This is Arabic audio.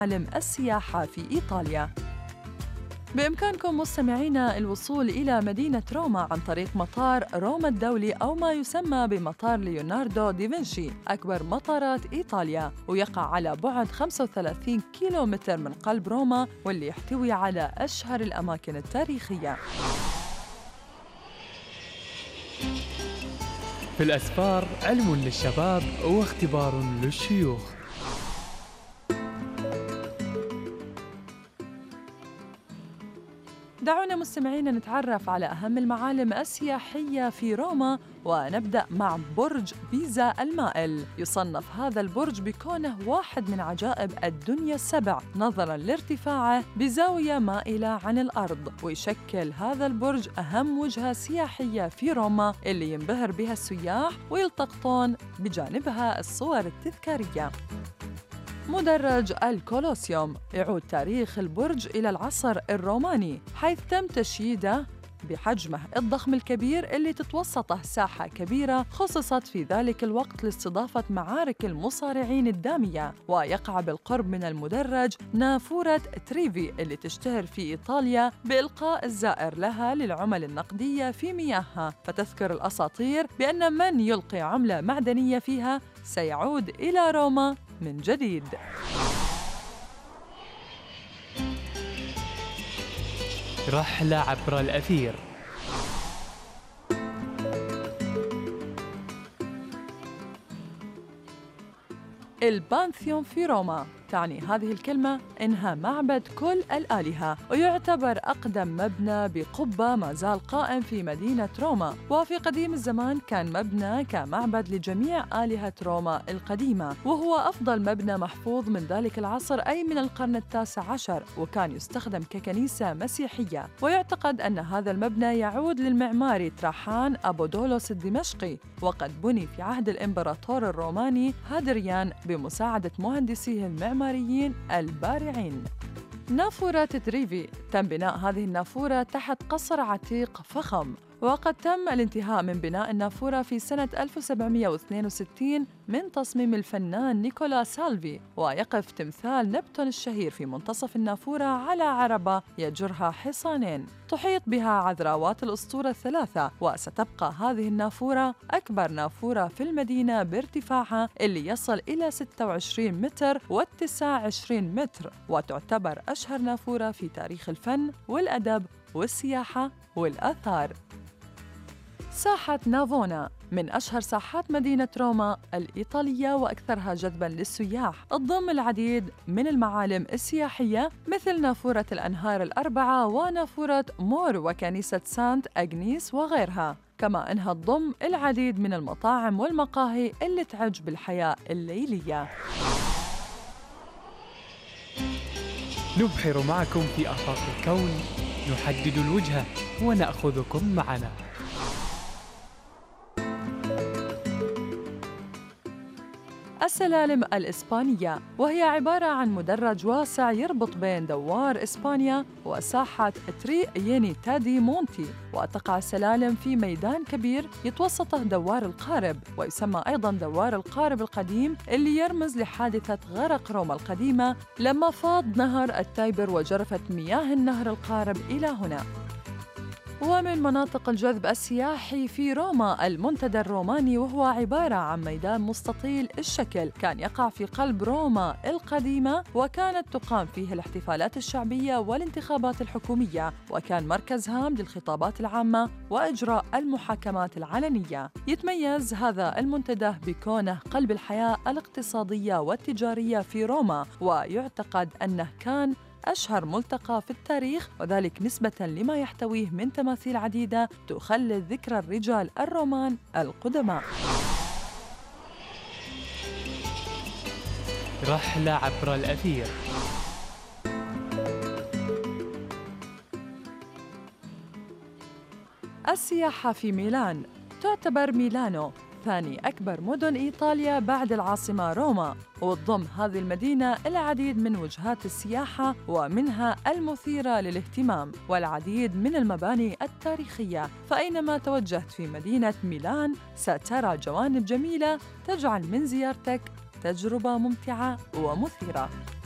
معالم السياحة في إيطاليا. بإمكانكم مستمعينا الوصول إلى مدينة روما عن طريق مطار روما الدولي أو ما يسمى بمطار ليوناردو دافنشي، أكبر مطارات إيطاليا، ويقع على بعد 35 كيلومتر من قلب روما، واللي يحتوي على أشهر الأماكن التاريخية. في الأسفار علم للشباب واختبار للشيوخ. دعونا مستمعينا نتعرف على أهم المعالم السياحية في روما، ونبدأ مع برج بيزا المائل. يصنف هذا البرج بكونه واحد من عجائب الدنيا السبع نظراً لارتفاعه بزاوية مائلة عن الأرض، ويشكل هذا البرج أهم وجهة سياحية في روما اللي ينبهر بها السياح ويلتقطون بجانبها الصور التذكارية. مدرج الكولوسيوم، يعود تاريخ البرج إلى العصر الروماني، حيث تم تشييده بحجمه الضخم الكبير اللي تتوسطه ساحة كبيرة خصصت في ذلك الوقت لاستضافة معارك المصارعين الدامية. ويقع بالقرب من المدرج نافورة تريفي اللي تشتهر في إيطاليا بإلقاء الزائر لها للعمل النقدية في مياهها، فتذكر الأساطير بأن من يلقي عملة معدنية فيها سيعود إلى روما من جديد. رحلة عبر الأثير. البانثيون في روما، تعني هذه الكلمة إنها معبد كل الآلهة، ويعتبر أقدم مبنى بقبة ما زال قائم في مدينة روما. وفي قديم الزمان كان مبنى كمعبد لجميع آلهة روما القديمة، وهو أفضل مبنى محفوظ من ذلك العصر، أي من القرن ال19، وكان يستخدم ككنيسة مسيحية. ويعتقد أن هذا المبنى يعود للمعماري تراحان أبودولوس الدمشقي، وقد بني في عهد الإمبراطور الروماني هادريان بمساعدة مهندسيه المعماريين البارعين. نافورة تريفي، تم بناء هذه النافورة تحت قصر عتيق فخم، وقد تم الانتهاء من بناء النافورة في سنة 1762 من تصميم الفنان نيكولا سالفي. ويقف تمثال نبتون الشهير في منتصف النافورة على عربة يجرها حصانين، تحيط بها عذراوات الأسطورة الثلاثة. وستبقى هذه النافورة أكبر نافورة في المدينة بارتفاعها اللي يصل إلى 26 متر و29 متر، وتعتبر أشهر نافورة في تاريخ الفن والأدب والسياحة والآثار. ساحة نافونا، من أشهر ساحات مدينة روما الإيطالية وأكثرها جذباً للسياح، تضم العديد من المعالم السياحية مثل نافورة الأنهار الأربعة ونافورة مور وكنيسة سانت أغنيس وغيرها، كما أنها تضم العديد من المطاعم والمقاهي اللي تعج بالحياة الليلية. نبحر معكم في آفاق الكون، نحدد الوجهة ونأخذكم معنا. السلالم الإسبانية، وهي عبارة عن مدرج واسع يربط بين دوار إسبانيا وساحة تري تادي مونتي. وتقع السلالم في ميدان كبير يتوسطه دوار القارب، ويسمى أيضاً دوار القارب القديم، اللي يرمز لحادثة غرق روما القديمة لما فاض نهر التايبر وجرفت مياه النهر القارب إلى هنا. ومن مناطق الجذب السياحي في روما المنتدى الروماني، وهو عبارة عن ميدان مستطيل الشكل كان يقع في قلب روما القديمة، وكانت تقام فيه الاحتفالات الشعبية والانتخابات الحكومية، وكان مركز هام للخطابات العامة وإجراء المحاكمات العلنية. يتميز هذا المنتدى بكونه قلب الحياة الاقتصادية والتجارية في روما، ويعتقد أنه كان أشهر ملتقى في التاريخ، وذلك نسبة لما يحتويه من تماثيل عديدة تخلد ذكرى الرجال الرومان القدماء. رحلة عبر الأثير. السياحة في ميلان، تعتبر ميلانو ثاني أكبر مدن إيطاليا بعد العاصمة روما، وتضم هذه المدينة العديد من وجهات السياحة، ومنها المثيرة للاهتمام والعديد من المباني التاريخية. فأينما توجهت في مدينة ميلان سترى جوانب جميلة تجعل من زيارتك تجربة ممتعة ومثيرة.